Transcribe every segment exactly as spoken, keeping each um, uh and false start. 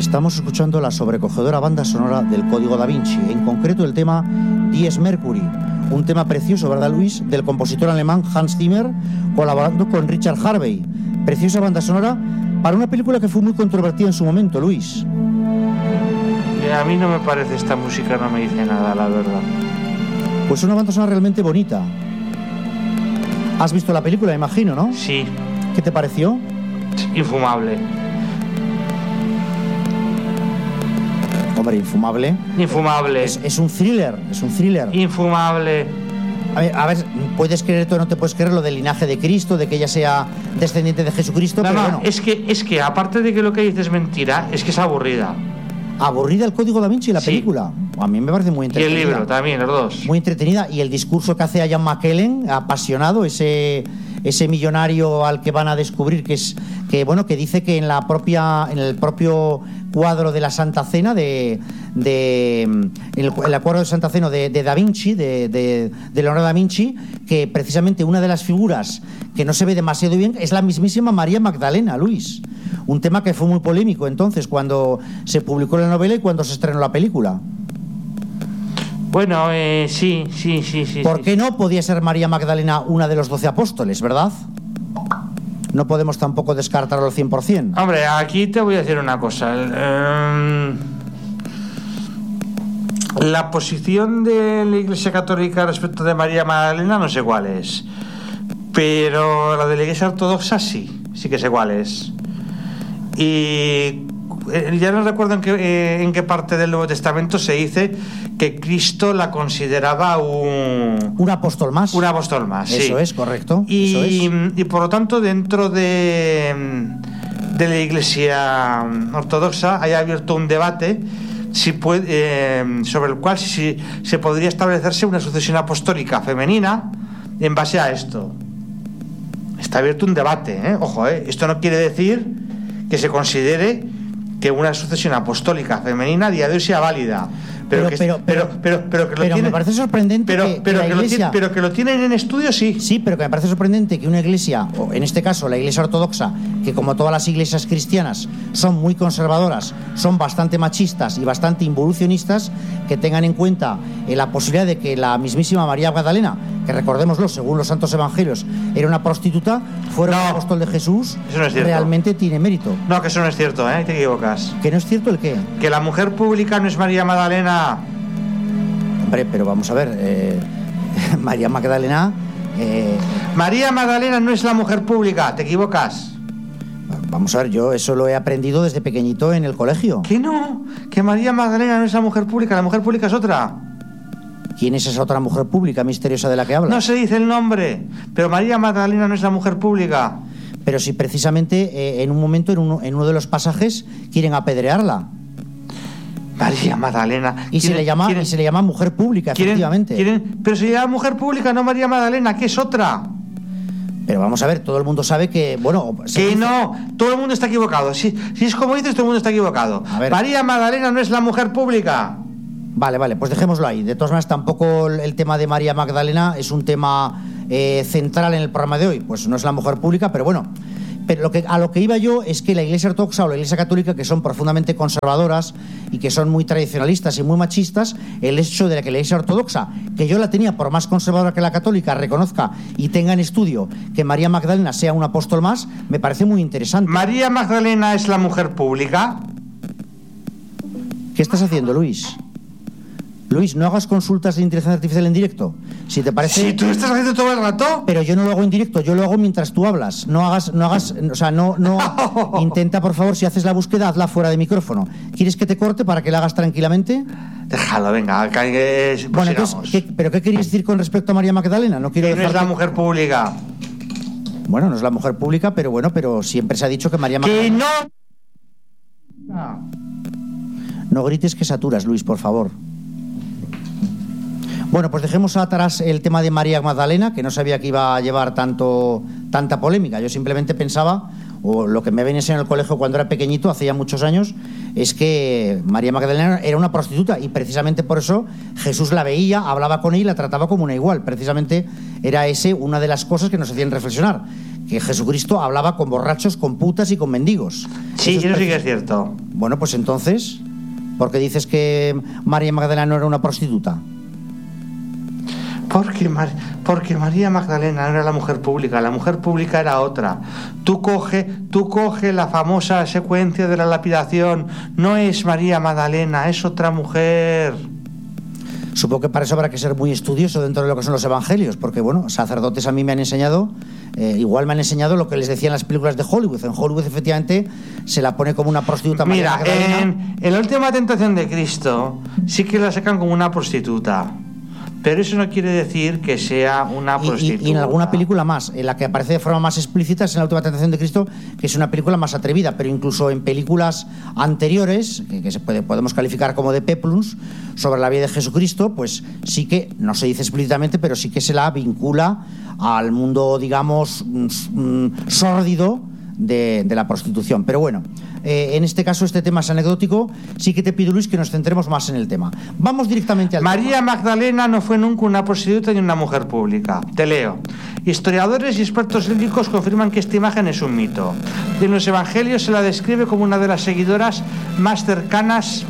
Estamos escuchando la sobrecogedora banda sonora del Código Da Vinci, en concreto el tema Dies Mercury, un tema precioso, ¿verdad, Luis?, del compositor alemán Hans Zimmer, colaborando con Richard Harvey. Preciosa banda sonora para una película que fue muy controvertida en su momento, Luis. A mí no me parece esta música, no me dice nada, la verdad. Pues una banda sonora realmente bonita. ¿Has visto la película, imagino, no? Sí. ¿Qué te pareció? Infumable. Hombre, infumable. Infumable. Es, es un thriller, es un thriller. Infumable. A ver, a ver, puedes creer o no te puedes creer lo del linaje de Cristo, de que ella sea descendiente de Jesucristo, no, pero no, bueno. Es que, es que, aparte de que lo que dices es mentira, es que es aburrida. Aburrida el Código Da Vinci, la sí. película. A mí me parece muy entretenida. Y el libro también, los dos. Muy entretenida. Y el discurso que hace a Ian McKellen, apasionado, ese, ese millonario al que van a descubrir, que es que bueno, que dice que en la propia, en el propio cuadro de la Santa Cena de, de en el, el cuadro de Santa Cena de, de Da Vinci, de, de, de Leonardo da Vinci, que precisamente una de las figuras que no se ve demasiado bien es la mismísima María Magdalena, Luis. Un tema que fue muy polémico entonces cuando se publicó la novela y cuando se estrenó la película. Bueno, eh, sí, sí, sí, sí. ¿Por sí, qué sí. no podía ser María Magdalena una de los doce apóstoles, verdad? No podemos tampoco descartarlo al cien por ciento. Hombre, aquí te voy a decir una cosa. Eh, la posición de la Iglesia Católica respecto de María Magdalena no sé cuál es, pero la de la Iglesia Ortodoxa sí, sí que sé cuál es. Y eh, ya no recuerdo en qué, eh, en qué parte del Nuevo Testamento se dice que Cristo la consideraba un... Un apóstol más. Un apóstol más, sí. Eso es, correcto. Y, Eso es. y por lo tanto, dentro de, de la Iglesia Ortodoxa hay abierto un debate si puede, eh, sobre el cual si, se podría establecerse una sucesión apostólica femenina en base a esto. Está abierto un debate, ¿eh? Ojo, ¿eh? Esto no quiere decir que se considere que una sucesión apostólica femenina a día de hoy sea válida. Pero, Pero, que, pero, pero, pero, pero, que lo pero tiene, me parece sorprendente pero, que, pero, que la que iglesia... lo tiene, pero que lo tienen en estudio, sí. Sí, pero que me parece sorprendente que una iglesia, o en este caso la Iglesia Ortodoxa, que como todas las iglesias cristianas son muy conservadoras, son bastante machistas y bastante involucionistas, que tengan en cuenta eh, la posibilidad de que la mismísima María Magdalena, que recordémoslo, según los santos evangelios, era una prostituta, fuera No, un apóstol de Jesús, eso no es cierto. realmente tiene mérito. No, que eso no es cierto, ¿eh? Te equivocas. ¿Que no es cierto el qué? Que la mujer pública no es María Magdalena. Hombre, pero vamos a ver, eh, María Magdalena... Eh, María Magdalena no es la mujer pública, te equivocas. Vamos a ver, yo eso lo he aprendido desde pequeñito en el colegio. Que no, que María Magdalena no es la mujer pública, la mujer pública es otra. ¿Quién es esa otra mujer pública misteriosa de la que hablas? No se dice el nombre, pero María Magdalena no es la mujer pública. Pero si precisamente eh, en un momento, en uno, en uno de los pasajes, quieren apedrearla. María Magdalena. Y se le llama, y se le llama mujer pública, ¿quieren, efectivamente. ¿quieren? Pero se llama mujer pública, no María Magdalena, que es otra. Pero vamos a ver, todo el mundo sabe que, bueno... Que dice... no, todo el mundo está equivocado. Si, si es como dices, todo el mundo está equivocado. A ver. María Magdalena no es la mujer pública. Vale, vale, pues dejémoslo ahí. De todas maneras, tampoco el tema de María Magdalena es un tema eh, central en el programa de hoy. Pues no es la mujer pública, pero bueno... Pero lo que, a lo que iba yo es que la Iglesia Ortodoxa o la Iglesia Católica, que son profundamente conservadoras y que son muy tradicionalistas y muy machistas, el hecho de que la Iglesia Ortodoxa, que yo la tenía por más conservadora que la Católica, reconozca y tenga en estudio que María Magdalena sea un apóstol más, me parece muy interesante. ¿María Magdalena es la mujer pública? ¿Qué estás haciendo, Luis? Luis, no hagas consultas de inteligencia artificial en directo. Si te parece... Si tú estás haciendo todo el rato. Pero yo no lo hago en directo, yo lo hago mientras tú hablas. No hagas, no hagas, o sea, no, no. Intenta, por favor, si haces la búsqueda, hazla fuera de micrófono. ¿Quieres que te corte para que la hagas tranquilamente? Déjalo, venga, que, que, bueno, entonces, ¿qué, ¿pero qué querías decir con respecto a María Magdalena? No quiero que no es la que... mujer pública. Bueno, no es la mujer pública, pero bueno, pero siempre se ha dicho que María Magdalena... ¡Que no! No grites que saturas, Luis, por favor. Bueno, pues dejemos atrás el tema de María Magdalena, que no sabía que iba a llevar tanto, tanta polémica. Yo simplemente pensaba, o lo que me venía en el colegio cuando era pequeñito, hace ya muchos años, es que María Magdalena era una prostituta y precisamente por eso Jesús la veía, hablaba con ella y la trataba como una igual. Precisamente era ese una de las cosas que nos hacían reflexionar, que Jesucristo hablaba con borrachos, con putas y con mendigos. Sí, eso, eso sí que es cierto. Bueno, pues entonces, ¿por qué dices que María Magdalena no era una prostituta? Porque, porque María Magdalena no era la mujer pública, la mujer pública era otra. Tú coge, tú coge la famosa secuencia de la lapidación, no es María Magdalena, es otra mujer. Supongo que para eso habrá que ser muy estudioso dentro de lo que son los evangelios, porque bueno, sacerdotes a mí me han enseñado, eh, igual me han enseñado lo que les decían las películas de Hollywood. En Hollywood efectivamente se la pone como una prostituta. Mira, en, en la última tentación de Cristo sí que la sacan como una prostituta. Pero eso no quiere decir que sea una prostituta. Y, y, y en alguna película más, en la que aparece de forma más explícita es en la última tentación de Cristo, que es una película más atrevida, pero incluso en películas anteriores, que, que se puede, podemos calificar como de peplums, sobre la vida de Jesucristo, pues sí que, no se dice explícitamente, pero sí que se la vincula al mundo, digamos, mm, sórdido de, de la prostitución. Pero bueno, eh, en este caso este tema es anecdótico. Sí que te pido, Luis, que nos centremos más en el tema. Vamos directamente al María tema. Magdalena no fue nunca una prostituta ni una mujer pública. Te leo. Historiadores y expertos bíblicos confirman que esta imagen es un mito. En los evangelios se la describe como una de las seguidoras más cercanas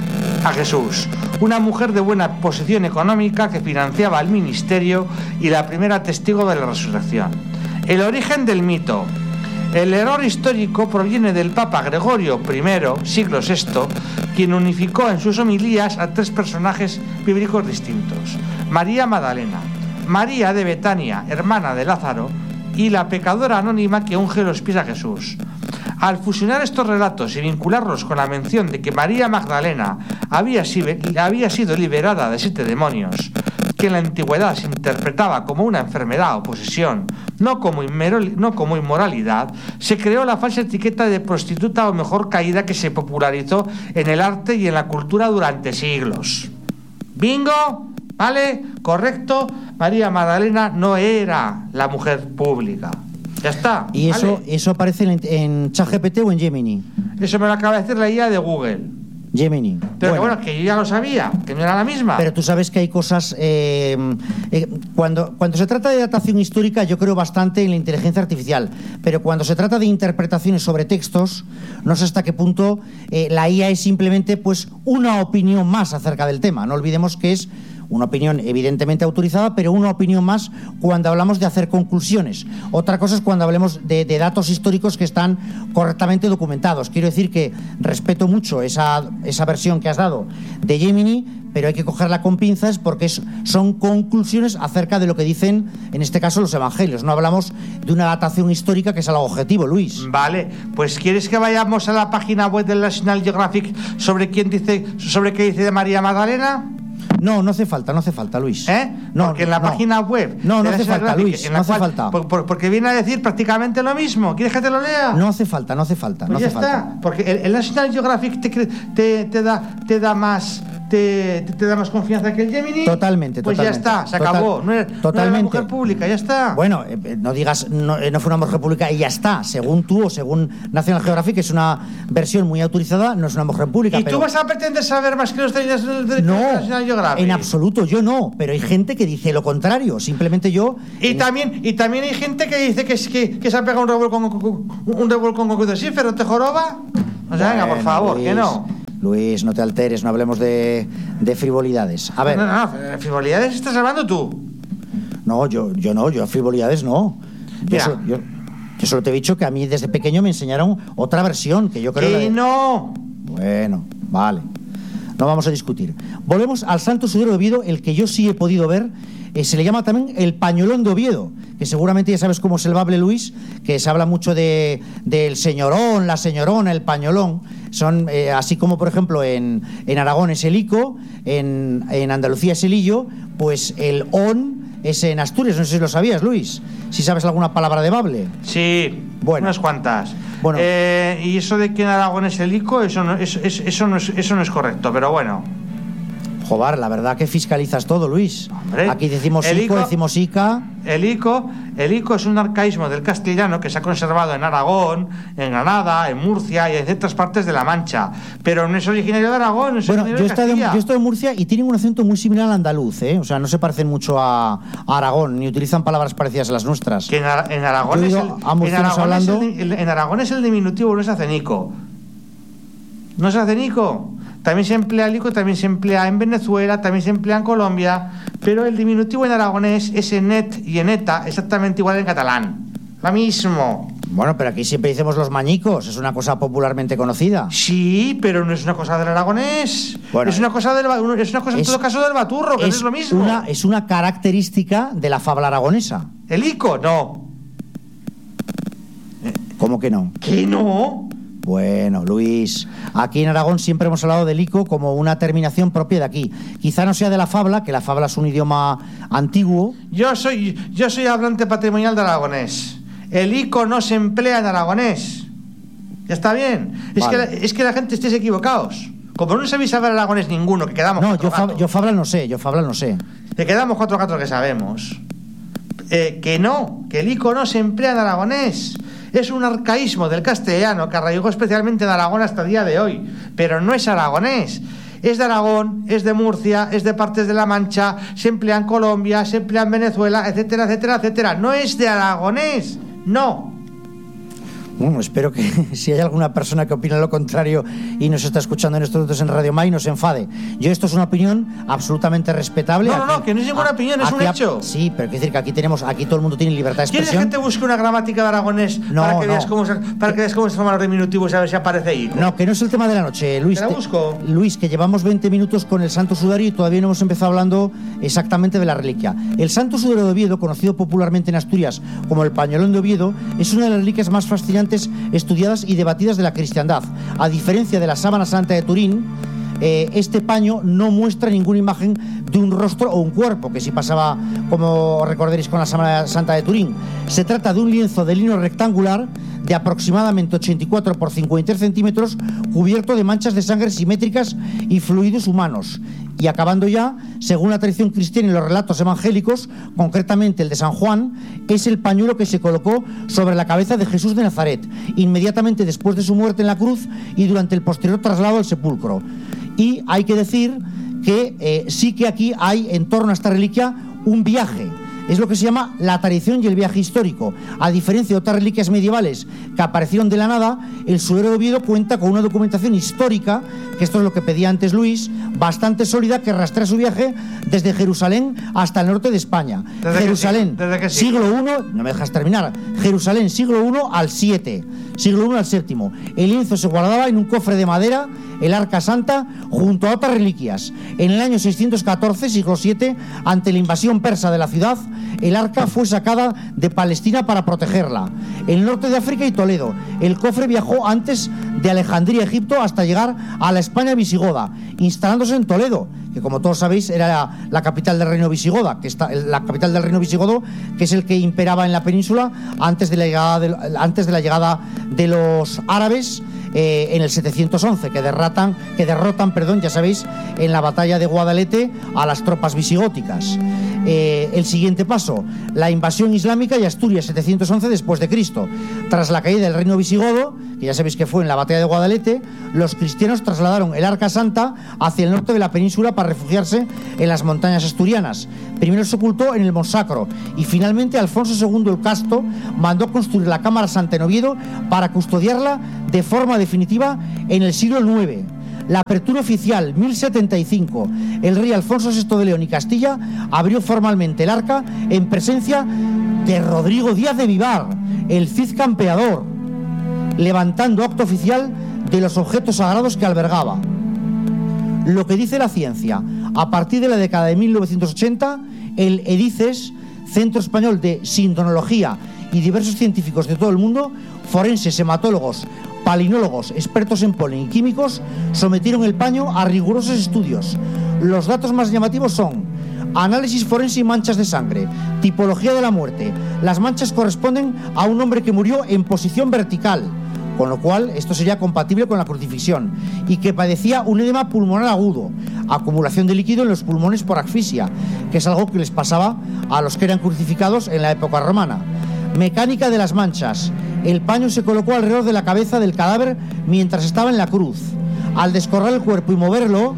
a Jesús, una mujer de buena posición económica que financiaba el ministerio y la primera testigo de la resurrección. El origen del mito. El error histórico proviene del Papa Gregorio primero, siglo sexto, quien unificó en sus homilías a tres personajes bíblicos distintos: María Magdalena, María de Betania, hermana de Lázaro, y la pecadora anónima que unge los pies a Jesús. Al fusionar estos relatos y vincularlos con la mención de que María Magdalena había sido liberada de siete demonios, que en la antigüedad se interpretaba como una enfermedad o posesión, no como, no como inmoralidad, se creó la falsa etiqueta de prostituta o mejor caída que se popularizó en el arte y en la cultura durante siglos. ¡Bingo! ¿Vale? Correcto. María Magdalena no era la mujer pública. Ya está. ¿Y eso, ¿vale? eso aparece en, en ChatGPT o en Gemini? Eso me lo acaba de decir la I A de Google. Gemini. Pero bueno, que bueno, que yo ya lo sabía, que no era la misma. Pero tú sabes que hay cosas... Eh, eh, cuando, cuando se trata de datación histórica, yo creo bastante en la inteligencia artificial. Pero cuando se trata de interpretaciones sobre textos, no sé hasta qué punto eh, la I A es simplemente pues una opinión más acerca del tema. No olvidemos que es una opinión evidentemente autorizada, pero una opinión más cuando hablamos de hacer conclusiones. Otra cosa es cuando hablemos de, de datos históricos que están correctamente documentados. Quiero decir que respeto mucho esa, esa versión que has dado de Gemini, pero hay que cogerla con pinzas porque es, son conclusiones acerca de lo que dicen, en este caso, los evangelios. No hablamos de una datación histórica, que es algo objetivo, Luis. Vale, pues ¿quieres que vayamos a la página web del National Geographic sobre quién dice, sobre qué dice de María Magdalena? No, no hace falta, no hace falta, Luis. ¿Eh? No, porque en la no. página web... No, no hace falta, Luis, en no la hace cual, falta. Por, por, porque viene a decir prácticamente lo mismo. ¿Quieres que te lo lea? No hace falta, no hace falta, Pues no ya hace está. falta. Porque el, el National Geographic te, te, te, da, te da más... Te, te da más confianza que el Gemini. Totalmente, pues totalmente. ya está, se Total, acabó. No era, totalmente. no era una mujer pública, ya está. Bueno, eh, no digas, no, eh, no fue una mujer pública y ya está. Según tú o según National Geographic, que es una versión muy autorizada, no es una mujer pública. ¿Y pero... tú vas a pretender saber más que los de, de, de no, National Geographic? En absoluto, yo no. Pero hay gente que dice lo contrario. Simplemente yo... Y también, y también hay gente que dice que, que, que se ha pegado un revolcón un revolcón con crucifero, ¿te joroba? O sea, venga, por favor, Luis, que no. Luis, no te alteres, no hablemos de, de frivolidades. A ver. No, no, no, frivolidades estás hablando tú. No, yo, yo no, yo frivolidades no. Yo, Mira. so, yo, yo solo te he dicho que a mí desde pequeño me enseñaron otra versión, que yo creo que que... no. Bueno, vale. No vamos a discutir. Volvemos al Santo Sudario de Oviedo, el que yo sí he podido ver. Eh, se le llama también el pañolón de Oviedo, que seguramente ya sabes cómo es el bable, Luis, que se habla mucho de del señorón, la señorona, el pañolón. Son, eh, así como por ejemplo en, en Aragón es el ico, en, en Andalucía es el illo, pues el on es en Asturias. No sé si lo sabías, Luis, si sabes alguna palabra de bable. Sí, bueno, unas cuantas. Bueno. Eh, y eso de que en Aragón es el ico, eso no, eso, eso, no es, eso no es correcto, pero bueno. Joder, la verdad que fiscalizas todo, Luis. Hombre, aquí decimos el ICO, ICO, decimos ICA. El ICO, el ICO es un arcaísmo del castellano que se ha conservado en Aragón, en Granada, en Murcia y en ciertas partes de La Mancha. Pero no es originario de Aragón, es Bueno, originario yo he, de estado, Castilla. yo he estado en Murcia y tienen un acento muy similar al andaluz, ¿eh? O sea, no se parecen mucho a, a Aragón, ni utilizan palabras parecidas a las nuestras. Que en, Ara- en Aragón, Yo he es ido el, a en, murcianos Aragón es hablando- el, el- en Aragón es el diminutivo, no se hace Nico. No se hace Nico. También se emplea el ICO, también se emplea en Venezuela, también se emplea en Colombia, pero el diminutivo en aragonés es en net y en eta exactamente igual en catalán. Lo mismo. Bueno, pero aquí siempre decimos los mañicos, es una cosa popularmente conocida. Sí, pero no es una cosa del aragonés. Bueno, es una cosa del ba- es una cosa en es- todo caso del baturro, que no es lo mismo. Una, es una característica de la fabla aragonesa. El ICO, no. ¿Cómo que no? ¿Qué no? Bueno, Luis, aquí en Aragón siempre hemos hablado del ICO como una terminación propia de aquí. Quizá no sea de la fabla, que la fabla es un idioma antiguo. Yo soy, yo soy hablante patrimonial de aragonés. El ICO no se emplea en aragonés. Ya está bien. Es, Vale. que, la, es que la gente estéis equivocados. Como no sabéis hablar aragonés ninguno, que quedamos No, cuatro yo, fab- gatos. yo fabla no sé, yo fabla no sé. Que quedamos cuatro gatos que sabemos. Eh, que no, que el ICO no se emplea en aragonés. Es un arcaísmo del castellano que arraigó especialmente en Aragón hasta el día de hoy. Pero no es aragonés. Es de Aragón, es de Murcia, es de partes de La Mancha, se emplea en Colombia, se emplea en Venezuela, etcétera, etcétera, etcétera. No es de aragonés. No. Bueno, espero que si hay alguna persona que opina lo contrario y nos está escuchando en estos momentos en Radio Mai, no se enfade. Yo, esto es una opinión absolutamente respetable. No, no, no, que no es ninguna a- opinión, es un aquí a- hecho. Sí, pero quiero decir que aquí tenemos, aquí todo el mundo tiene libertad de ¿Quieres expresión. que te busque una gramática de aragonés No, para que no. veas cómo se, para que veas cómo se forman los diminutivos y a ver si aparece ICO? No, que no es el tema de la noche, Luis. ¿Te la busco? Luis, que llevamos veinte minutos con el Santo Sudario y todavía no hemos empezado hablando exactamente de la reliquia. El Santo Sudario de Oviedo, conocido popularmente en Asturias como el Pañolón de Oviedo, es una de las reliquias más fascinantes, estudiadas y debatidas de la cristiandad. A diferencia de la sábana santa de Turín, eh, este paño no muestra ninguna imagen de un rostro o un cuerpo, que sí pasaba, como recordaréis, con la sábana santa de Turín. Se trata de un lienzo de lino rectangular de aproximadamente ochenta y cuatro por cincuenta y tres centímetros, cubierto de manchas de sangre simétricas y fluidos humanos. Y acabando ya, según la tradición cristiana y los relatos evangélicos, concretamente el de San Juan, es el pañuelo que se colocó sobre la cabeza de Jesús de Nazaret, inmediatamente después de su muerte en la cruz y durante el posterior traslado al sepulcro. Y hay que decir que eh, sí que aquí hay en torno a esta reliquia un viaje. Es lo que se llama la tradición y el viaje histórico. A diferencia de otras reliquias medievales que aparecieron de la nada, el Sudario de Oviedo cuenta con una documentación histórica, que esto es lo que pedía antes Luis, bastante sólida, que rastrea su viaje desde Jerusalén hasta el norte de España. ¿Desde Jerusalén, qué, desde qué siglo primero, no me dejas terminar, Jerusalén, siglo primero al séptimo, siglo primero al séptimo. El lienzo se guardaba en un cofre de madera, el Arca Santa, junto a otras reliquias. En el año seiscientos catorce, siglo séptimo, ante la invasión persa de la ciudad, el arca fue sacada de Palestina para protegerla. El norte de África y Toledo. El cofre viajó antes de Alejandría, Egipto, hasta llegar a la España visigoda, instalándose en Toledo, que como todos sabéis era la, la capital del reino visigoda, que está la capital del reino visigodo, que es el que imperaba en la península antes de la llegada de, antes de la llegada de los árabes. Eh, en el setecientos once, que derrotan, que derrotan, perdón, ya sabéis, en la batalla de Guadalete a las tropas visigóticas. Eh, el siguiente paso, la invasión islámica y Asturias, setecientos once después de Cristo. Tras la caída del reino visigodo, que ya sabéis que fue en la batalla de Guadalete, los cristianos trasladaron el Arca Santa hacia el norte de la península para refugiarse en las montañas asturianas. Primero se ocultó en el Monsacro y finalmente Alfonso segundo el Casto mandó construir la Cámara Santa en Oviedo para custodiarla de forma definitiva en el siglo noveno. La apertura oficial, mil setenta y cinco, el rey Alfonso sexto de León y Castilla abrió formalmente el arca en presencia de Rodrigo Díaz de Vivar, el Cid campeador, levantando acto oficial de los objetos sagrados que albergaba. Lo que dice la ciencia, a partir de la década de mil novecientos ochenta, el EDICES, Centro Español de Sintonología, y diversos científicos de todo el mundo, forenses, hematólogos, palinólogos, expertos en polen y químicos, sometieron el paño a rigurosos estudios. Los datos más llamativos son: análisis forense y manchas de sangre, tipología de la muerte. Las manchas corresponden a un hombre que murió en posición vertical, con lo cual esto sería compatible con la crucifixión, y que padecía un edema pulmonar agudo, acumulación de líquido en los pulmones por asfixia, que es algo que les pasaba a los que eran crucificados en la época romana. Mecánica de las manchas: el paño se colocó alrededor de la cabeza del cadáver mientras estaba en la cruz. Al descorrer el cuerpo y moverlo,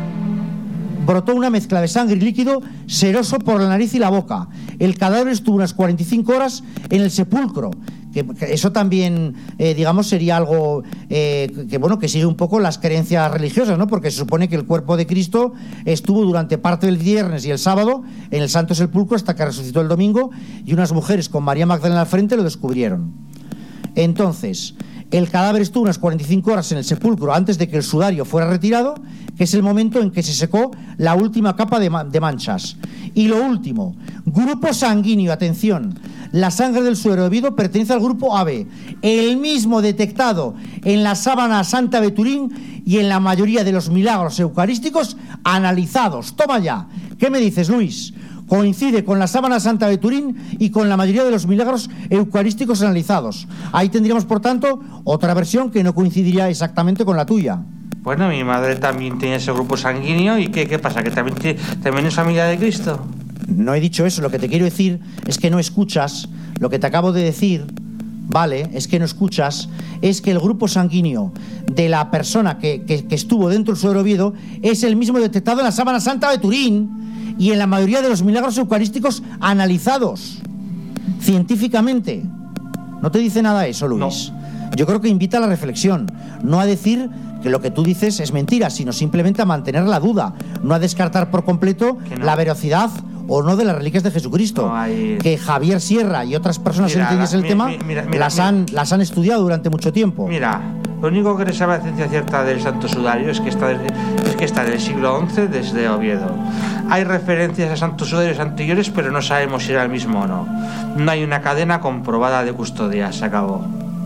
brotó una mezcla de sangre y líquido seroso por la nariz y la boca. El cadáver estuvo unas cuarenta y cinco horas en el sepulcro. Que, que eso también, eh, digamos, sería algo eh, que, bueno, que sigue un poco las creencias religiosas, ¿no? Porque se supone que el cuerpo de Cristo estuvo durante parte del viernes y el sábado en el Santo Sepulcro hasta que resucitó el domingo, y unas mujeres con María Magdalena al frente lo descubrieron. Entonces, el cadáver estuvo unas cuarenta y cinco horas en el sepulcro antes de que el sudario fuera retirado, que es el momento en que se secó la última capa de, ma- de manchas. Y lo último, grupo sanguíneo, atención, la sangre del suero bebido pertenece al grupo A B, el mismo detectado en la sábana santa de Turín y en la mayoría de los milagros eucarísticos analizados. Toma ya, ¿qué me dices, Luis? Coincide con la sábana santa de Turín y con la mayoría de los milagros eucarísticos analizados. Ahí tendríamos, por tanto, otra versión que no coincidiría exactamente con la tuya. Bueno, mi madre también tiene ese grupo sanguíneo. ¿Y qué, qué pasa? ¿Que también, tiene, también es familia de Cristo? No he dicho eso. Lo que te quiero decir es que no escuchas. Lo que te acabo de decir, vale, es que no escuchas. Es que el grupo sanguíneo de la persona que, que, que estuvo dentro del suero Oviedo es el mismo detectado en la sábana santa de Turín y en la mayoría de los milagros eucarísticos analizados científicamente. ¿No te dice nada eso, Luis? No. Yo creo que invita a la reflexión, no a decir que lo que tú dices es mentira, sino simplemente a mantener la duda, no a descartar por completo no. la veracidad o no de las reliquias de Jesucristo. No hay... Que Javier Sierra y otras personas que entienden el mi, tema mi, mira, mira, las, mira. Han, las han estudiado durante mucho tiempo. Mira, lo único que se sabe a ciencia cierta del Santo Sudario es que está, es que está del siglo once desde Oviedo. Hay referencias a santos sudarios anteriores, pero no sabemos si era el mismo o no. No hay una cadena comprobada de custodia, se acabó.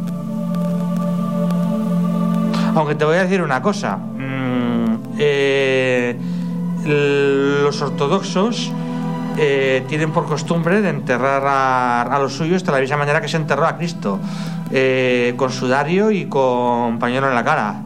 Aunque te voy a decir una cosa, mm, eh, los ortodoxos eh, tienen por costumbre de enterrar a, a los suyos de la misma manera que se enterró a Cristo, eh, con sudario y con pañuelo en la cara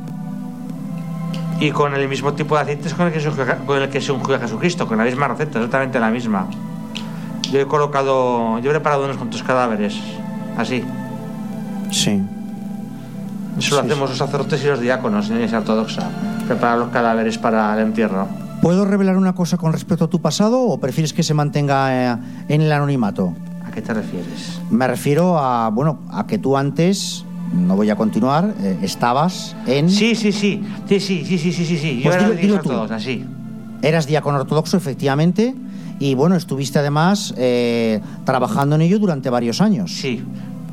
y con el mismo tipo de aceites con el que se ungió, con el que se ungió a Jesucristo, con la misma receta, exactamente la misma. Yo he colocado, yo he preparado unos cuantos cadáveres así. Sí. Eso lo sí, hacemos sí. los sacerdotes y los diáconos en la Iglesia ortodoxa, preparar los cadáveres para el entierro. ¿Puedo revelar una cosa con respecto a tu pasado o prefieres que se mantenga eh, en el anonimato? ¿A qué te refieres? Me refiero a, bueno, a que tú antes, no voy a continuar, eh, estabas en... Sí, sí, sí, sí, sí, sí, sí, sí, sí, sí. Yo pues era dilo, de dilo ortodoxa, sí. Eras diácono ortodoxo, efectivamente, y bueno, estuviste además eh, trabajando en ello durante varios años. Sí.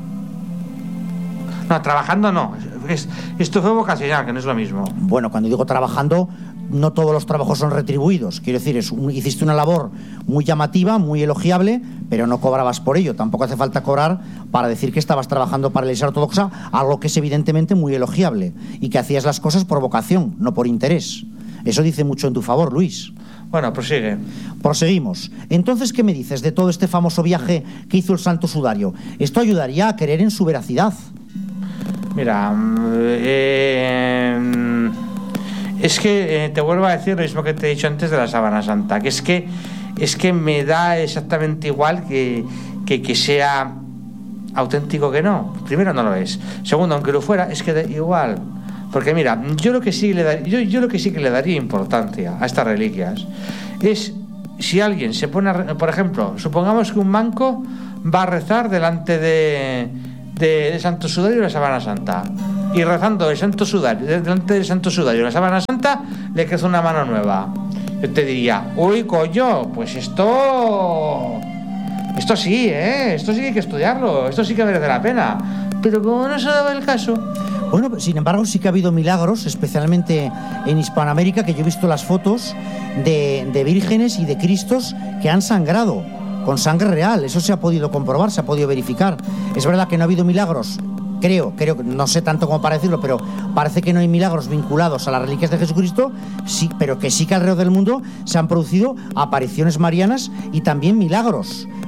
No, trabajando no. Es, esto fue vocacional, que no es lo mismo. Bueno, cuando digo trabajando, no todos los trabajos son retribuidos. Quiero decir, es un, hiciste una labor muy llamativa, muy elogiable, pero no cobrabas por ello. Tampoco hace falta cobrar para decir que estabas trabajando para la Iglesia Ortodoxa, algo que es evidentemente muy elogiable, y que hacías las cosas por vocación, no por interés. Eso dice mucho en tu favor, Luis. Bueno, prosigue. Proseguimos. Entonces, ¿qué me dices de todo este famoso viaje que hizo el Santo Sudario? Esto ayudaría a creer en su veracidad. Mira, eh, es que eh, te vuelvo a decir lo mismo que te he dicho antes de la Sábana Santa, que es que es que me da exactamente igual que, que, que sea auténtico que no. Primero, no lo es. Segundo, aunque lo fuera, es que da igual. Porque mira, yo lo que sí le dar, yo, yo lo que sí que le daría importancia a estas reliquias es si alguien se pone, a, por ejemplo, supongamos que un manco va a rezar delante de de, de Santo Sudario y la Sábana Santa, y rezando el Santo Sudario, delante del Santo Sudario y la Sábana Santa le crece una mano nueva. Yo te diría, uy, coño, pues esto esto sí, ¿eh? Esto sí que hay que estudiarlo, esto sí que merece la pena. Pero como no se ha dado el caso. Bueno, sin embargo, sí que ha habido milagros, especialmente en Hispanoamérica, que yo he visto las fotos de, de vírgenes y de cristos que han sangrado con sangre real. Eso se ha podido comprobar, se ha podido verificar. Es verdad que no ha habido milagros, creo, creo, no sé tanto como para decirlo, pero parece que no hay milagros vinculados a las reliquias de Jesucristo, sí, pero que sí que alrededor del mundo se han producido apariciones marianas y también milagros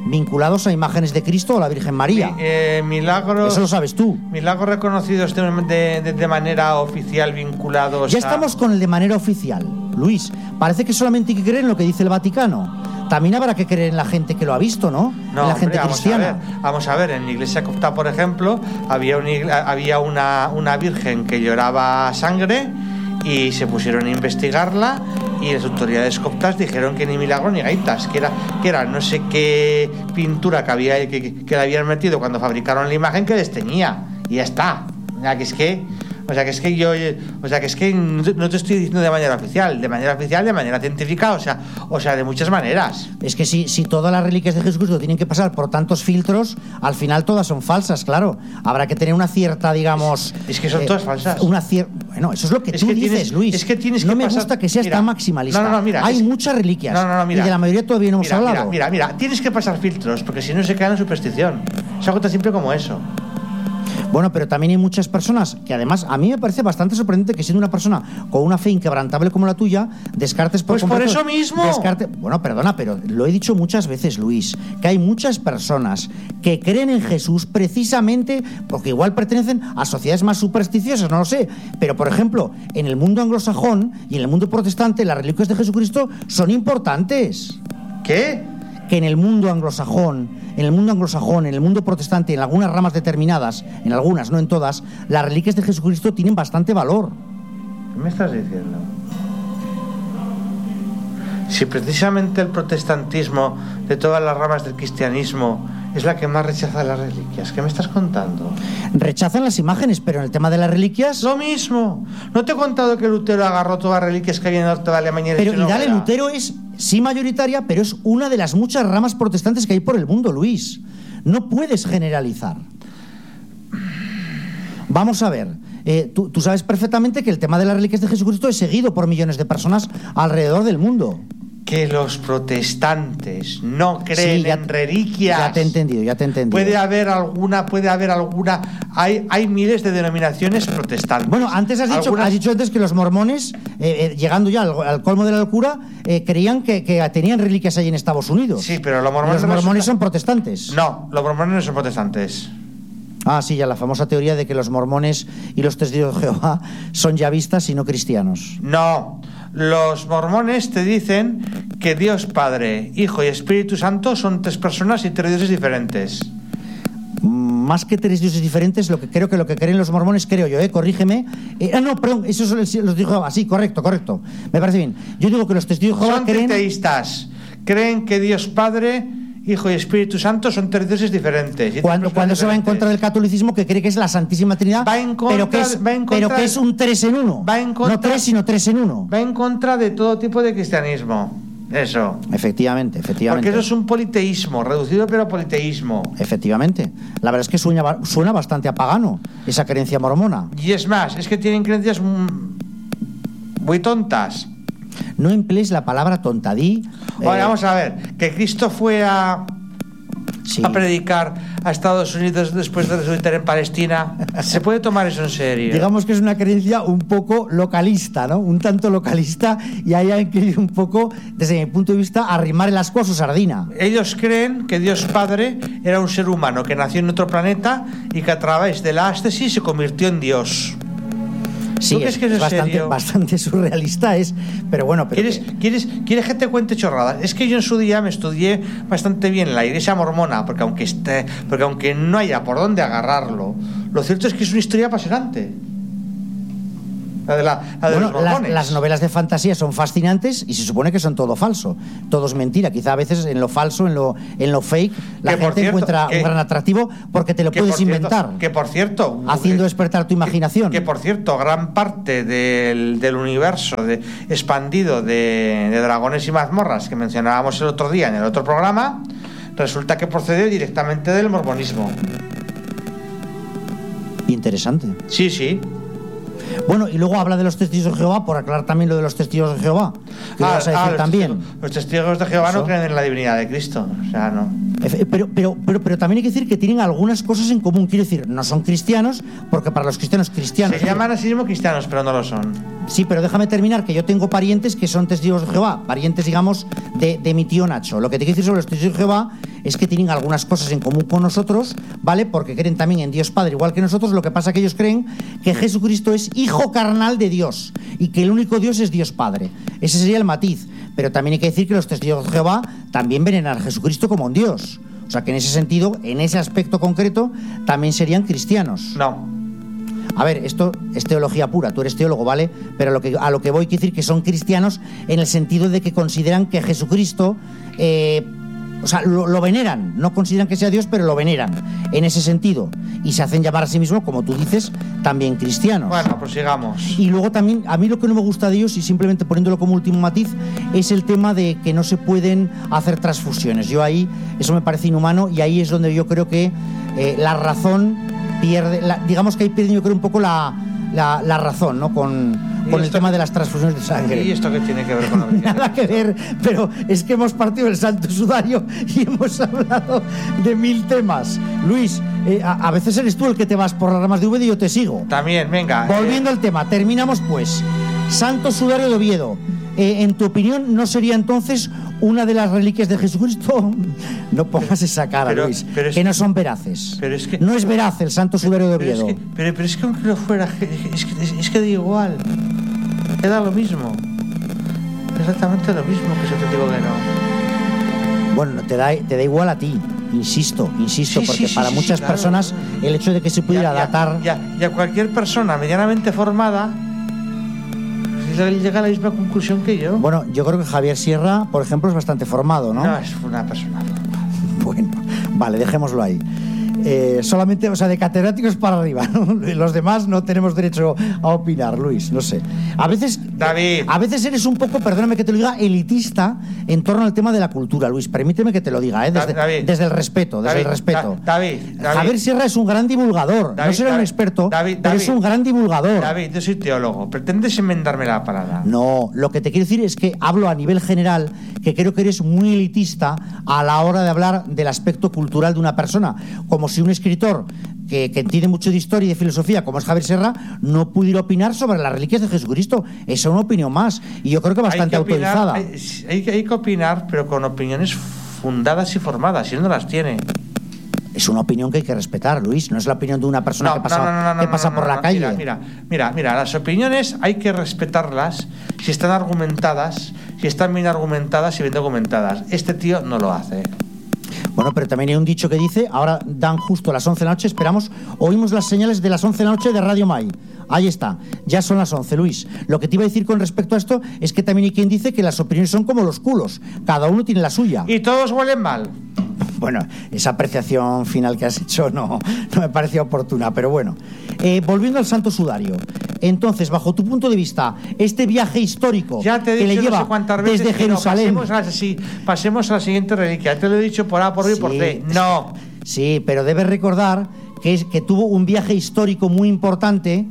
vinculados a imágenes de Cristo o la Virgen María. Mi, eh, milagros. Eso lo sabes tú. Milagros reconocidos de, de, de manera oficial vinculados. Ya a... estamos con el de manera oficial, Luis. Parece que solamente hay que creer en lo que dice el Vaticano. También habrá que creer en la gente que lo ha visto, ¿no? No, en la gente hombre, vamos cristiana. A ver, vamos a ver, en la iglesia copta, por ejemplo, había, un, había una, una virgen que lloraba sangre y se pusieron a investigarla y las autoridades coptas dijeron que ni milagro ni gaitas, que era, que era no sé qué pintura que, había, que, que le habían metido cuando fabricaron la imagen que les teñía. Y ya está. Ya que es que... O sea que es que yo, o sea que es que no te estoy diciendo de manera oficial, de manera oficial, de manera científica, o sea, o sea, de muchas maneras. Es que si, si todas las reliquias de Jesucristo tienen que pasar por tantos filtros, al final todas son falsas, claro. Habrá que tener una cierta, digamos. Es, es que son eh, todas falsas. Una cier... Bueno, eso es lo que es tú que dices, tienes, Luis. Es que tienes no que me pasar... gusta que seas mira, tan maximalista. No, no, no, mira. Hay es... muchas reliquias. No, no, no, mira. Y de la mayoría todavía no hemos mira, hablado. Mira, mira, mira, tienes que pasar filtros, porque si no se cae en superstición. Es algo tan simple como eso. Bueno, pero también hay muchas personas que además a mí me parece bastante sorprendente que siendo una persona con una fe inquebrantable como la tuya, descartes por Pues completo, por eso mismo. Descarte, bueno, perdona, pero lo he dicho muchas veces, Luis, que hay muchas personas que creen en Jesús precisamente porque igual pertenecen a sociedades más supersticiosas, no lo sé, pero por ejemplo, en el mundo anglosajón y en el mundo protestante las reliquias de Jesucristo son importantes. ¿Qué? Que en el mundo anglosajón, en el mundo anglosajón, en el mundo protestante, en algunas ramas determinadas, en algunas, no en todas, las reliquias de Jesucristo tienen bastante valor. ¿Qué me estás diciendo? Si precisamente el protestantismo de todas las ramas del cristianismo es la que más rechaza las reliquias, ¿qué me estás contando? Rechazan las imágenes, pero en el tema de las reliquias... Lo mismo. ¿No te he contado que Lutero agarró todas las reliquias que había en el norte de Alemania? Pero y dale, Lutero es, sí mayoritaria, pero es una de las muchas ramas protestantes que hay por el mundo, Luis. No puedes generalizar. Vamos a ver. Eh, tú, tú sabes perfectamente que el tema de las reliquias de Jesucristo es seguido por millones de personas alrededor del mundo. Que los protestantes no creen sí, ya, en reliquias. Ya te he entendido, ya te he entendido. Puede haber alguna, puede haber alguna. Hay, hay miles de denominaciones protestantes. Bueno, antes has dicho, Algunas... has dicho antes que los mormones, eh, eh, llegando ya al, al colmo de la locura, eh, creían que, que tenían reliquias allí en Estados Unidos. Sí, pero los mormones, los mormones resulta... son protestantes. No, los mormones no son protestantes. Ah, sí, ya la famosa teoría de que los mormones y los testigos de Jehová son yavistas y no cristianos. No, los mormones te dicen que Dios Padre, Hijo y Espíritu Santo son tres personas y tres dioses diferentes. Más que tres dioses diferentes, lo que creo que lo que creen los mormones, creo yo, ¿eh? Corrígeme. Eh, ah, no, perdón, eso los testigos de Jehová. Sí, correcto, correcto. Me parece bien. Yo digo que los testigos de Jehová son creen... teístas. Creen que Dios Padre, Hijo y Espíritu Santo son tres dioses diferentes. Cuando, cuando eso va en contra del catolicismo, que cree que es la Santísima Trinidad, va en contra, pero, que es, va en contra, pero que es un tres en uno. Va en contra, no tres, sino tres en uno. Va en contra de todo tipo de cristianismo. Eso. Efectivamente, efectivamente. Porque eso es un politeísmo, reducido pero politeísmo. Efectivamente. La verdad es que suena, suena bastante a pagano, esa creencia mormona. Y es más, es que tienen creencias muy tontas. No emplees la palabra tontadí. Bueno, eh... vamos a ver, que Cristo fue a, sí. a predicar a Estados Unidos después de resucitar en Palestina. ¿Se puede tomar eso en serio? Digamos que es una creencia un poco localista, ¿no? Un tanto localista, y ahí hay que ir un poco, desde mi punto de vista, a arrimar el ascua a su sardina. Ellos creen que Dios Padre era un ser humano que nació en otro planeta y que a través de la ástesis se convirtió en Dios. Sí, es, que es bastante, bastante surrealista es, pero bueno. Pero ¿Quieres, que... ¿quieres, ¿Quieres que te cuente chorradas? Es que yo en su día me estudié bastante bien la iglesia mormona, porque aunque, esté, porque aunque no haya por dónde agarrarlo, lo cierto es que es una historia apasionante. La de, la, la de bueno, los mormones. Las, las novelas de fantasía son fascinantes y se supone que son todo falso, todo es mentira. Quizá a veces en lo falso, en lo, en lo fake, la que gente cierto, encuentra que, un gran atractivo porque te lo puedes cierto, inventar. Que por cierto, haciendo que, despertar tu imaginación. Que, que por cierto, gran parte del, del universo de, expandido de, de dragones y mazmorras que mencionábamos el otro día en el otro programa, resulta que procede directamente del mormonismo. Interesante. Sí, sí. Bueno, y luego habla de los testigos de Jehová, por aclarar también lo de los testigos de Jehová. ¿Qué ah, vas a decir ah, los también? Testigos, los testigos de Jehová ¿Eso? no creen en la divinidad de Cristo. O sea, no. Pero, pero, pero, pero también hay que decir que tienen algunas cosas en común. Quiero decir, no son cristianos, porque para los cristianos cristianos... Se llaman a sí mismos cristianos, pero no lo son. Sí, pero déjame terminar, que yo tengo parientes que son testigos de Jehová, parientes, digamos, de, de mi tío Nacho. Lo que te quiero decir sobre los testigos de Jehová es que tienen algunas cosas en común con nosotros, ¿vale? Porque creen también en Dios Padre igual que nosotros. Lo que pasa es que ellos creen que Jesucristo es hijo carnal de Dios y que el único Dios es Dios Padre. Ese sería el matiz. Pero también hay que decir que los testigos de Jehová también veneran a Jesucristo como un Dios. O sea que en ese sentido, en ese aspecto concreto, también serían cristianos. No. A ver, esto es teología pura, tú eres teólogo, ¿vale? Pero a lo que, a lo que voy a decir que son cristianos en el sentido de que consideran que Jesucristo, eh, o sea, lo, lo veneran, no consideran que sea Dios, pero lo veneran, en ese sentido. Y se hacen llamar a sí mismos, como tú dices, también cristianos. Bueno, pues sigamos. Y luego también, a mí lo que no me gusta de ellos, y simplemente poniéndolo como último matiz, es el tema de que no se pueden hacer transfusiones. Yo ahí, eso me parece inhumano, y ahí es donde yo creo que eh, la razón pierde, la, digamos que ahí pierden yo creo un poco la, la, la razón, ¿no? Con, con el tema de las transfusiones de sangre. ¿Y esto qué tiene que ver con la vida? Nada que ver, pero es que hemos partido del Santo Sudario y hemos hablado de mil temas. Luis, eh, a, a veces eres tú el que te vas por las ramas de V D y yo te sigo. También, venga. Volviendo eh. al tema, terminamos pues. Santo Sudario de Oviedo. Eh, en tu opinión, ¿no sería entonces una de las reliquias de Jesucristo? No pongas esa cara, pero, Luis, pero que es, no son veraces. Pero es que, no es veraz el Santo Sudario de Oviedo. Pero es que, pero, pero es que aunque lo fuera, es que, es, es que da igual. Queda lo mismo. Exactamente lo mismo, que eso te digo que no. Bueno, te da, te da igual a ti. Insisto, insisto, sí, porque sí, sí, para sí, muchas claro, personas claro. el hecho de que se pudiera ya, ya, datar... Ya, y a cualquier persona medianamente formada llega a la misma conclusión que yo. Bueno, yo creo que Javier Sierra, por ejemplo, es bastante formado, ¿no? No, es una persona formada. Bueno, vale, dejémoslo ahí. Eh, solamente, o sea, de catedráticos para arriba, ¿no? Los demás no tenemos derecho a opinar, Luis, no sé. A veces, David. A veces eres un poco, perdóname que te lo diga, elitista en torno al tema de la cultura, Luis. Permíteme que te lo diga, ¿eh? Desde, David, desde el respeto, desde David, el respeto. David, David. Javier Sierra es un gran divulgador, David, no será David, un experto, David, pero David, es un gran divulgador. David, yo soy teólogo. ¿Pretendes enmendarme la palabra? No, lo que te quiero decir es que hablo a nivel general, que creo que eres muy elitista a la hora de hablar del aspecto cultural de una persona, como si un escritor que, que entiende mucho de historia y de filosofía, como es Javier Sierra, no pudiera opinar sobre las reliquias de Jesucristo. Esa es una opinión más, y yo creo que bastante hay que opinar, autorizada. Hay, hay, hay que opinar, pero con opiniones fundadas y formadas, si no las tiene. Es una opinión que hay que respetar, Luis. No es la opinión de una persona no, que pasa, no, no, no, que pasa no, no, por no, la calle. Mira, mira, mira, mira, las opiniones hay que respetarlas si están argumentadas, si están bien argumentadas y bien documentadas. Este tío no lo hace. Bueno, pero también hay un dicho que dice, ahora dan justo las once de la noche, esperamos, oímos las señales de las once de la noche de Radio Mai. Ahí está, ya son las once, Luis. Lo que te iba a decir con respecto a esto es que también hay quien dice que las opiniones son como los culos, cada uno tiene la suya. Y todos huelen mal. Bueno, esa apreciación final que has hecho no, no me parecía oportuna, pero bueno. Eh, volviendo al Santo Sudario, entonces, bajo tu punto de vista, este viaje histórico ya te he que dicho le lleva no sé cuántas veces desde Jerusalén... No, pasemos, a la, sí, pasemos a la siguiente reliquia. Te lo he dicho por A, por B y sí, por C. No. Sí, pero debes recordar que, es, que tuvo un viaje histórico muy importante...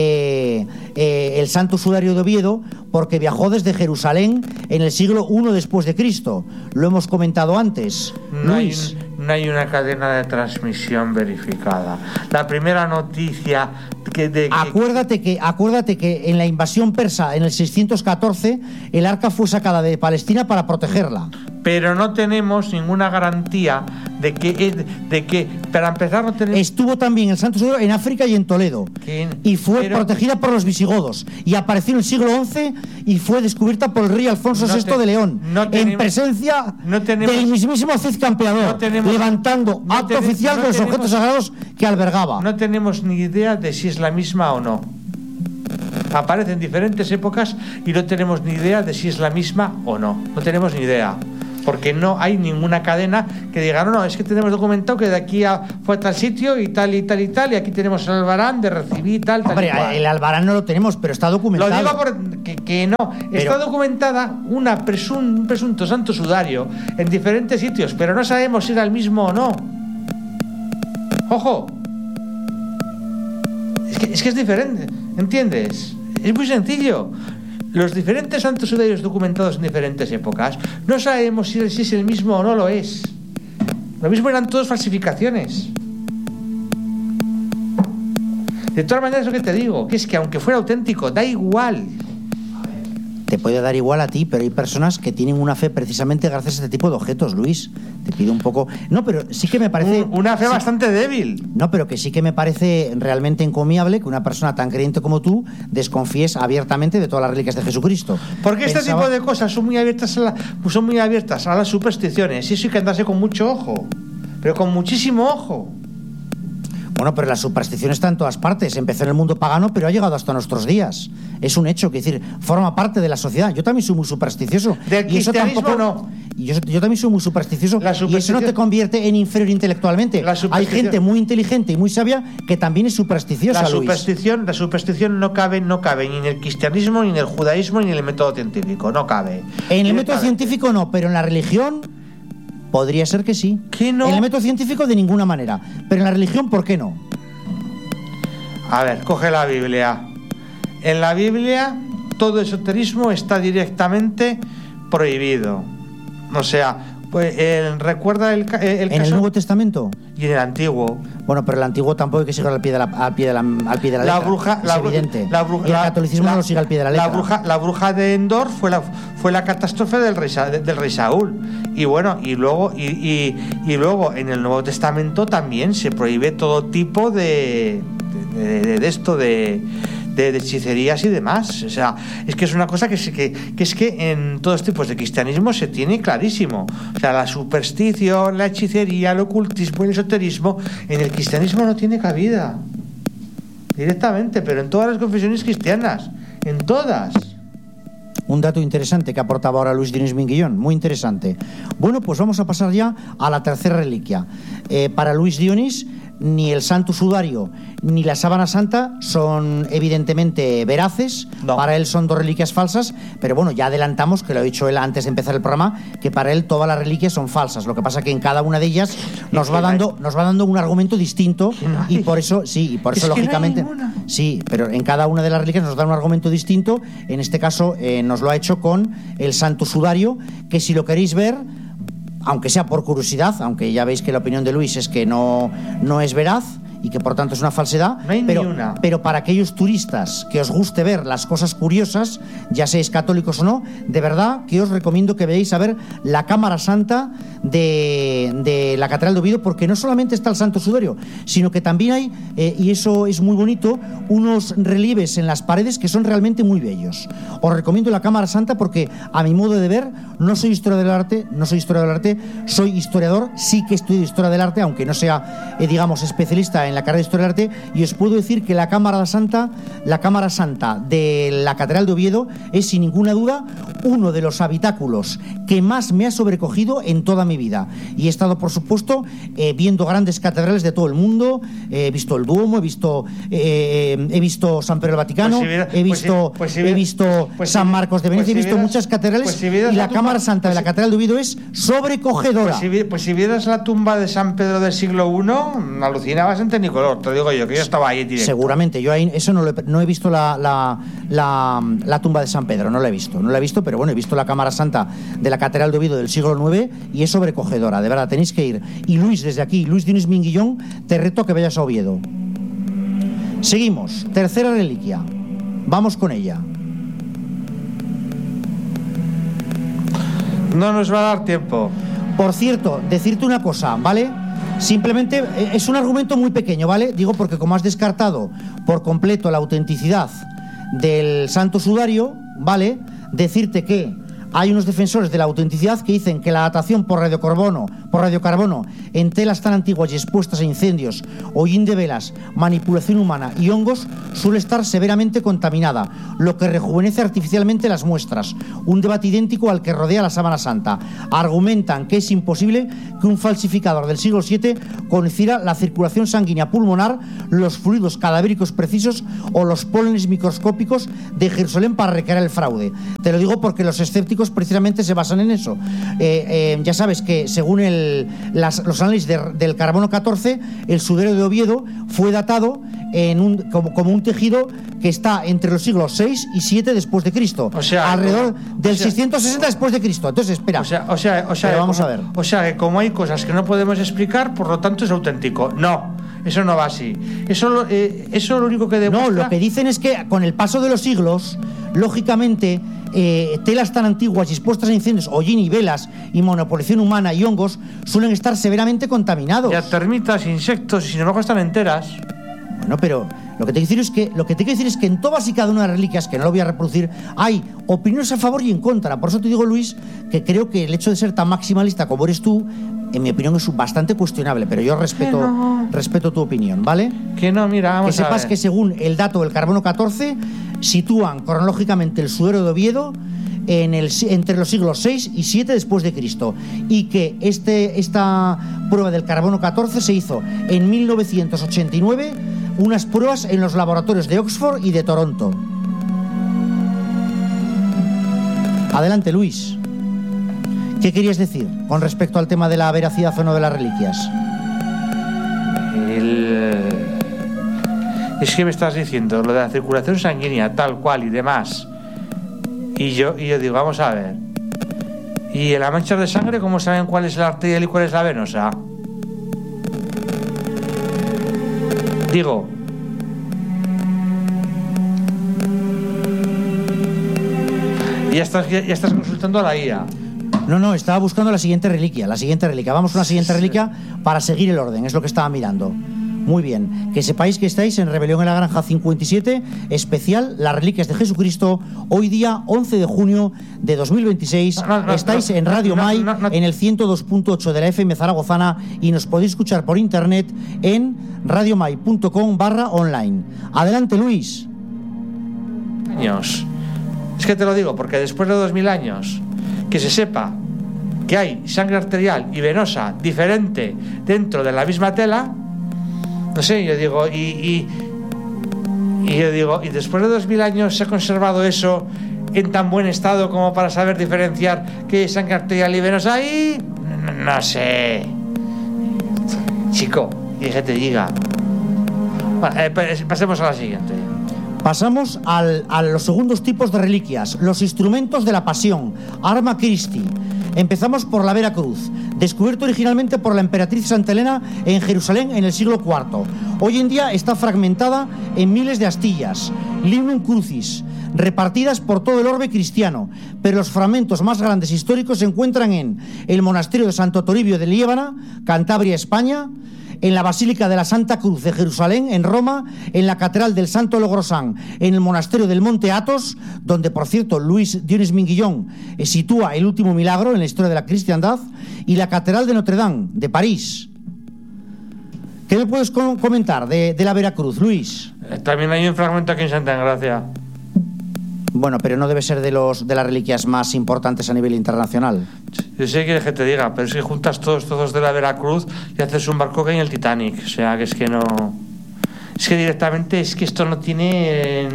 Eh, eh, el Santo Sudario de Oviedo, porque viajó desde Jerusalén en el siglo primero después de Cristo. Lo hemos comentado antes. No Luis. hay, no hay una cadena de transmisión verificada. La primera noticia que de, acuérdate que acuérdate que en la invasión persa en el seiscientos catorce el arca fue sacada de Palestina para protegerla. Pero no tenemos ninguna garantía de que, de que para empezar, no tenemos... Estuvo también el Santo Sudario en África y en Toledo. ¿Quién? Y fue Pero... protegida por los visigodos. Y apareció en el siglo once y fue descubierta por el rey Alfonso no sexto te... de León. No tenemos... En presencia no tenemos... del mismísimo Cid Campeador, no tenemos... levantando no acto ten... oficial no de los tenemos... objetos sagrados que albergaba. No tenemos ni idea de si es la misma o no. Aparece en diferentes épocas y no tenemos ni idea de si es la misma o no. No tenemos ni idea. Porque no hay ninguna cadena que diga, no, no, es que tenemos documentado que de aquí a, fue a tal sitio y tal y tal y tal, y aquí tenemos el albarán de recibir tal, tal. Hombre, y cual. El albarán no lo tenemos, pero está documentado. Lo digo porque que no. Pero... Está documentada una presun, un presunto Santo Sudario en diferentes sitios, pero no sabemos si era el mismo o no. Ojo. Es que es, que es diferente, ¿entiendes? Es muy sencillo. Los diferentes santos sudarios documentados en diferentes épocas, no sabemos si es el mismo o no lo es. Lo mismo eran todas falsificaciones. De todas maneras, lo que te digo, que es que aunque fuera auténtico, da igual. Te puede dar igual a ti, pero hay personas que tienen una fe precisamente gracias a este tipo de objetos, Luis. Te pido un poco... No, pero sí que me parece... Una fe sí, bastante débil. No, pero que sí que me parece realmente encomiable que una persona tan creyente como tú desconfíes abiertamente de todas las reliquias de Jesucristo. Porque Pensaba... este tipo de cosas son muy abiertas a la, son muy abiertas a las supersticiones, y eso hay que andarse con mucho ojo, pero con muchísimo ojo. Bueno, pero la superstición está en todas partes. Empezó en el mundo pagano, pero ha llegado hasta nuestros días. Es un hecho, que decir, forma parte de la sociedad. Yo también soy muy supersticioso. Del y eso cristianismo tampoco, no. Y yo, yo también soy muy supersticioso. La y eso no te convierte en inferior intelectualmente. Hay gente muy inteligente y muy sabia que también es supersticiosa, la Luis. superstición, la superstición no cabe, no cabe ni en el cristianismo, ni en el judaísmo, ni en el método científico. No cabe. En el método científico no, pero en la religión... Podría ser que sí. ¿Qué no? En el método científico de ninguna manera. Pero en la religión, ¿por qué no? A ver, coge la Biblia. En la Biblia todo esoterismo está directamente prohibido. O sea, pues el, recuerda el, el ¿En caso? el Nuevo Testamento? Y en el Antiguo. Bueno, pero el Antiguo tampoco hay que seguir al pie de la, al pie de la, al pie de la, la letra. Bruja, es la, evidente. La, bruja, y el catolicismo la, no lo sigue al pie de la letra. La bruja, la bruja de Endor fue la, fue la catástrofe del rey, del rey Saúl. Y bueno, y luego, y, y, y luego en el Nuevo Testamento también se prohíbe todo tipo de, de, de, de esto, de... De, de hechicerías y demás. O sea, es que es una cosa que, que, que es que en todos tipos de cristianismo se tiene clarísimo. O sea, la superstición, la hechicería, el ocultismo, el esoterismo, en el cristianismo no tiene cabida. Directamente, pero en todas las confesiones cristianas. En todas. Un dato interesante que aportaba ahora Luis Dionís Minguillón, muy interesante. Bueno, pues vamos a pasar ya a la tercera reliquia. Eh, para Luis Dionís, ni el santo sudario ni la sábana santa son evidentemente veraces. No. Para él son dos reliquias falsas, pero bueno, ya adelantamos, que lo ha dicho él antes de empezar el programa, que para él todas las reliquias son falsas. Lo que pasa que en cada una de ellas nos va dando, nos va dando un argumento distinto, y por eso, sí, y por eso lógicamente, sí, pero en cada una de las reliquias nos da un argumento distinto. En este caso eh, nos lo ha hecho con el santo sudario, que si lo queréis ver, aunque sea por curiosidad, aunque ya veis que la opinión de Luis es que no, no es veraz y que por tanto es una falsedad, no hay pero, ni una. pero para aquellos turistas que os guste ver las cosas curiosas, ya seáis católicos o no, de verdad que os recomiendo que veáis a ver la cámara santa de, de la Catedral de Oviedo, porque no solamente está el santo sudario, sino que también hay, eh, y eso es muy bonito, unos relieves en las paredes que son realmente muy bellos. Os recomiendo la cámara santa porque, a mi modo de ver, no soy historiador del arte, no soy historiador del arte, soy historiador, sí que estudio historia del arte, aunque no sea, eh, digamos, especialista en la carrera de historia del arte, y os puedo decir que la cámara santa, la cámara santa de la Catedral de Oviedo es sin ninguna duda uno de los habitáculos que más me ha sobrecogido en toda mi vida. Y he estado, por supuesto, eh, viendo grandes catedrales de todo el mundo. Eh, he visto el Duomo, he visto eh, he visto San Pedro del Vaticano, pues si viera, he visto pues si, pues si he visto pues San Marcos de Venecia, pues si he visto vieras, muchas catedrales, pues si y la, la tumba, cámara santa de la Catedral de Oviedo es sobrecogedora. Pues si, pues si vieras la tumba de San Pedro del siglo primero, alucinabas en Tenicolor, te digo yo, que yo estaba ahí directo. Seguramente, yo ahí eso no, lo he, no he visto la, la, la, la tumba de San Pedro, no la he visto, no la he visto, pero bueno, he visto la cámara santa de la Catedral de Oviedo del siglo nueve y es sobrecogedora, de verdad, tenéis que ir. Y Luis, desde aquí, Luis Dionís Minguillón, te reto a que vayas a Oviedo. Seguimos, tercera reliquia, vamos con ella. No nos va a dar tiempo. Por cierto, decirte una cosa, ¿vale? Simplemente es un argumento muy pequeño, ¿vale? Digo porque como has descartado por completo la autenticidad del santo sudario, ¿vale? Decirte que hay unos defensores de la autenticidad que dicen que la datación por radiocarbono, por radiocarbono en telas tan antiguas y expuestas a incendios, hollín de velas, manipulación humana y hongos suele estar severamente contaminada, lo que rejuvenece artificialmente las muestras. Un debate idéntico al que rodea la sábana santa. Argumentan que es imposible que un falsificador del siglo siete conociera la circulación sanguínea pulmonar, los fluidos cadavéricos precisos o los pólenes microscópicos de Jerusalén para recrear el fraude. Te lo digo porque los escépticos precisamente se basan en eso. Eh, eh, ya sabes que según el, las, los análisis de, del carbono catorce, el sudario de Oviedo fue datado en un, como, como un tejido que está entre los siglos seis y siete después de Cristo, o sea, alrededor como, del o sea, seiscientos sesenta después de Cristo. Entonces, espera. O sea, o sea, o sea, vamos como, a ver. O sea, que como hay cosas que no podemos explicar, por lo tanto es auténtico. No, eso no va así. Eso, eh, eso lo único que demuestra... No, lo que dicen es que con el paso de los siglos, lógicamente, eh, telas tan antiguas y expuestas a incendios, hollín y velas y monopolización humana y hongos suelen estar severamente contaminados. Ya termitas, insectos, y sin embargo están enteras. Bueno, pero lo que te quiero decir es que lo que te quiero decir es que en todas y cada una de las reliquias, que no lo voy a reproducir, hay opiniones a favor y en contra. Por eso te digo, Luis, que creo que el hecho de ser tan maximalista como eres tú, en mi opinión, es bastante cuestionable, pero yo respeto, no. respeto tu opinión, ¿vale? Que no, mira, vamos que a ver. Que sepas que según el dato del carbono catorce, sitúan cronológicamente el suero de Oviedo en el, entre los siglos seis y siete después de Cristo, y que este, esta prueba del carbono catorce se hizo en mil novecientos ochenta y nueve, unas pruebas en los laboratorios de Oxford y de Toronto. Adelante, Luis. ¿Qué querías decir con respecto al tema de la veracidad o no de las reliquias? El... Es que me estás diciendo lo de la circulación sanguínea tal cual y demás, y yo, y yo digo, vamos a ver, ¿y en la mancha de sangre cómo saben cuál es la arterial y cuál es la venosa? Digo, ya estás, ya, ya estás consultando a la I A. No, no, estaba buscando la siguiente reliquia, la siguiente reliquia. Vamos a una siguiente reliquia para seguir el orden, es lo que estaba mirando. Muy bien, que sepáis que estáis en Rebelión en la Granja cincuenta y siete, especial Las Reliquias de Jesucristo, hoy día once de junio de dos mil veintiséis. No, no, estáis no, en Radio no, Mai, no, no, no. en el ciento dos punto ocho de la F M zaragozana, y nos podéis escuchar por internet en radiomai punto com barra online. Adelante, Luis. Años. Es que te lo digo, porque después de dos mil años, que se sepa que hay sangre arterial y venosa diferente dentro de la misma tela, no sé, yo digo, y, y, y yo digo, y después de dos mil años se ha conservado eso en tan buen estado como para saber diferenciar qué es sangre arterial y venosa ahí, no, no sé, chico, y que te diga. Bueno, eh, pasemos a la siguiente. Pasamos al, a los segundos tipos de reliquias, los instrumentos de la pasión, Arma Christi. Empezamos por la Vera Cruz, descubierto originalmente por la emperatriz Santa Elena en Jerusalén en el siglo cuarto. Hoy en día está fragmentada en miles de astillas, Lignum Crucis, repartidas por todo el orbe cristiano, pero los fragmentos más grandes históricos se encuentran en el monasterio de Santo Toribio de Liébana, Cantabria, España, en la Basílica de la Santa Cruz de Jerusalén, en Roma, en la Catedral del Santo Logrosán, en el monasterio del Monte Athos, donde, por cierto, Luis Dionis Minguillón eh, sitúa el último milagro en la historia de la cristiandad, y la Catedral de Notre Dame, de París. ¿Qué me puedes com- comentar de, de la Veracruz, Luis? También hay un fragmento aquí en Santa Engracia. Bueno, pero no debe ser de los de las reliquias más importantes a nivel internacional. Yo sé que te diga, pero es que juntas todos todos de la Veracruz y haces un barco que hay en el Titanic. O sea, que es que no... Es que directamente es que esto no tiene...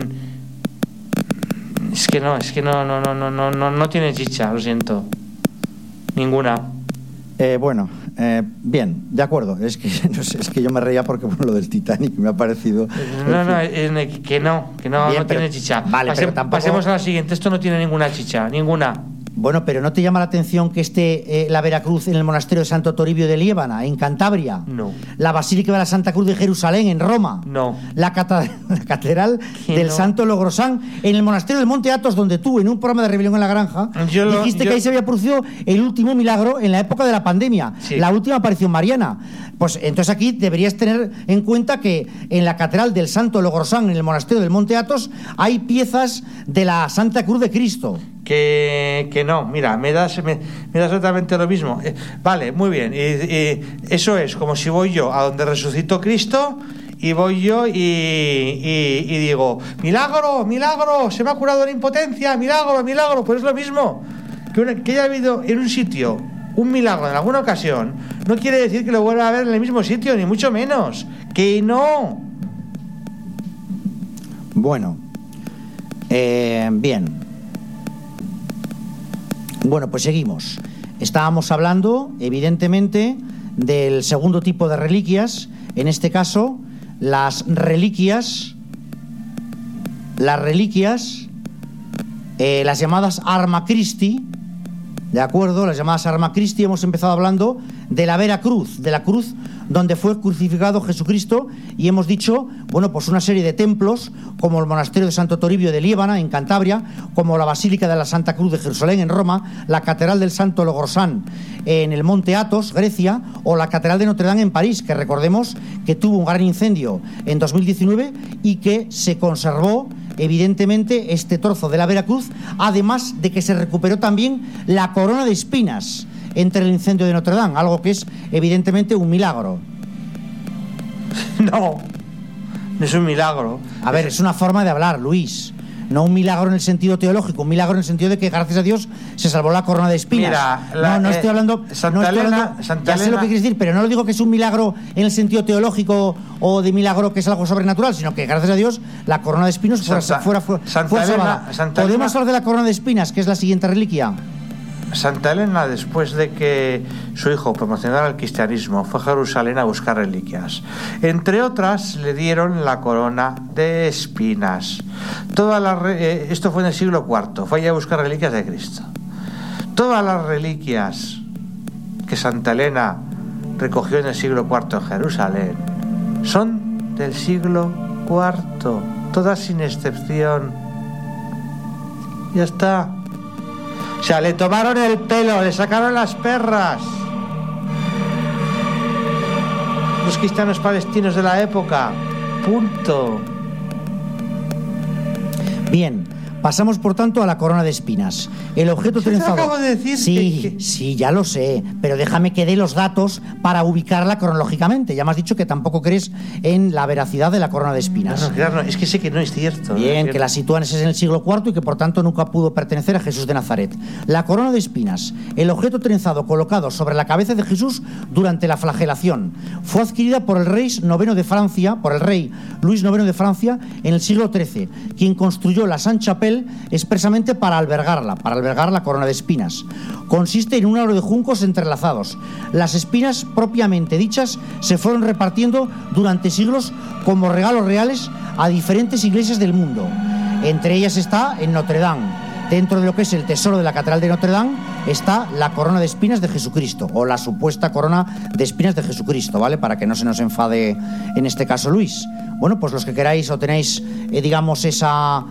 Es que no, es que no, no, no, no, no, no, no tiene chicha, lo siento. Ninguna. Eh, bueno, eh, bien, de acuerdo. Es que no sé, es que yo me reía porque bueno, lo del Titanic me ha parecido. No, no, es que no, que no, bien, no pero, tiene chicha. Vale, Pase, pero tampoco... Pasemos a la siguiente. Esto no tiene ninguna chicha, ninguna. Bueno, pero ¿no te llama la atención que esté eh, la Veracruz en el monasterio de Santo Toribio de Liébana, en Cantabria? No. La Basílica de la Santa Cruz de Jerusalén, en Roma. No. La, cata- la Catedral del no? Santo Logrosán, en el monasterio del Monte Athos, donde tú, en un programa de Rebelión en la Granja, yo lo, dijiste yo... que ahí se había producido el último milagro en la época de la pandemia, sí. La última aparición mariana. Pues entonces aquí deberías tener en cuenta que en la Catedral del Santo Logrosán, en el monasterio del Monte Athos, hay piezas de la Santa Cruz de Cristo. Que, que no, mira, me da, me, me da exactamente lo mismo. Eh, vale, muy bien. Y, y eso es como si voy yo a donde resucitó Cristo y voy yo y, y, y digo, milagro, milagro, se me ha curado la impotencia, milagro, milagro. Pues es lo mismo. Que, una, que haya habido en un sitio un milagro en alguna ocasión no quiere decir que lo vuelva a ver en el mismo sitio, ni mucho menos. Que no. Bueno, eh, bien. Bueno, pues seguimos. Estábamos hablando, evidentemente, del segundo tipo de reliquias, en este caso, las reliquias, las reliquias, eh, las llamadas Arma Christi, ¿De acuerdo? Las llamadas Arma Christi. Hemos empezado hablando de la Vera Cruz, de la cruz donde fue crucificado Jesucristo, y hemos dicho, bueno, pues una serie de templos, como el monasterio de Santo Toribio de Liébana, en Cantabria, como la Basílica de la Santa Cruz de Jerusalén, en Roma, la Catedral del Santo Logrosán, en el Monte Athos, Grecia, o la Catedral de Notre Dame, en París, que recordemos que tuvo un gran incendio en dos mil diecinueve y que se conservó, evidentemente, este trozo de la Veracruz, además de que se recuperó también la corona de espinas entre el incendio de Notre Dame, algo que es evidentemente un milagro. No, no es un milagro. A ver, es una forma de hablar, Luis. No un milagro en el sentido teológico, un milagro en el sentido de que gracias a Dios se salvó la corona de espinas. Mira, la, no, no eh, estoy hablando, Santa no estoy Elena, hablando Santa ya sé Elena, lo que quieres decir, pero no lo digo que es un milagro en el sentido teológico o de milagro que es algo sobrenatural, sino que gracias a Dios la corona de espinas fuera, Santa, fuera, fuera, Santa fuera Elena, salvada. Santa ¿Podemos Elena, hablar de la corona de espinas, que es la siguiente reliquia? Santa Elena, después de que su hijo promocionara el cristianismo, fue a Jerusalén a buscar reliquias. Entre otras, le dieron la corona de espinas. Todas las re- eh, esto fue en el siglo cuarto, fue allá a buscar reliquias de Cristo. Todas las reliquias que Santa Elena recogió en el siglo cuarto en Jerusalén son del siglo cuarto, todas sin excepción. Ya está. O sea, le tomaron el pelo, le sacaron las perras. Los cristianos palestinos de la época. Punto. Bien, pasamos por tanto a la corona de espinas. El objeto Sí, te trenzado. acabo de decir sí, que- sí, ya lo sé, pero déjame que dé los datos para ubicarla cronológicamente. Ya me has dicho que tampoco crees en la veracidad de la corona de espinas. No, no, claro, no, es que sé que no es cierto. Bien, no es que la cierto. sitúan en el siglo cuarto y que por tanto nunca pudo pertenecer a Jesús de Nazaret. La corona de espinas, el objeto trenzado colocado sobre la cabeza de Jesús durante la flagelación, fue adquirida por el rey noveno de Francia, por el rey Luis noveno de Francia, en el siglo trece, quien construyó la Sainte-Chapelle expresamente para albergarla, para albergar la corona de espinas. Consiste en un aro de juncos entrelazados. Las espinas propiamente dichas se fueron repartiendo durante siglos como regalos reales a diferentes iglesias del mundo. Entre ellas está en Notre Dame. Dentro de lo que es el tesoro de la Catedral de Notre Dame está la corona de espinas de Jesucristo, o la supuesta corona de espinas de Jesucristo, ¿vale? Para que no se nos enfade en este caso Luis. Bueno, pues los que queráis o tenéis, eh, digamos, esa,